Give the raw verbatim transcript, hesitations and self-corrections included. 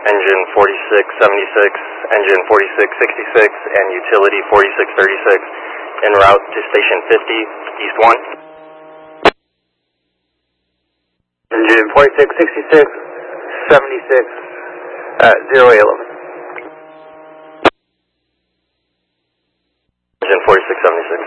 engine forty-six seventy-six, engine forty-six sixty-six, and utility forty-six thirty-six, en route to station fifty, east one. Engine forty-six sixty-six, seventy-six, uh, zero eight eleven.